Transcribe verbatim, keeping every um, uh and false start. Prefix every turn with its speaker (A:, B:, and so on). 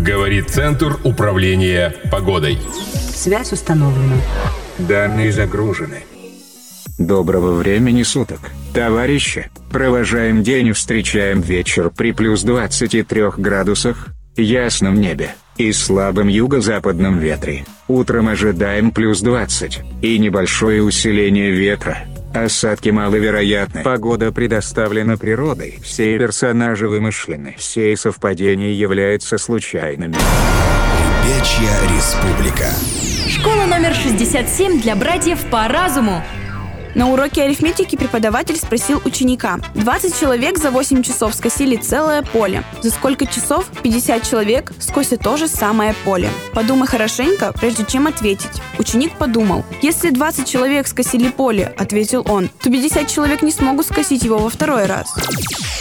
A: Говорит Центр управления погодой.
B: Связь установлена.
C: Данные загружены. Доброго времени суток, товарищи. Провожаем день и встречаем вечер при плюс двадцати трёх градусах, ясном небе и слабом юго-западном ветре. Утром ожидаем плюс двадцать и небольшое усиление ветра. Осадки маловероятны. Погода предоставлена природой. Все персонажи вымышлены. Все совпадения являются случайными.
D: Ребячья республика.
E: Школа номер шестьдесят семь для братьев по разуму.
F: На уроке арифметики преподаватель спросил ученика: двадцать человек за восемь часов скосили целое поле. За сколько часов пятьдесят человек скосят то же самое поле? Подумай хорошенько, прежде чем ответить. Ученик подумал. Если двадцать человек скосили поле, ответил он, то пятьдесят человек не смогут скосить его во второй раз.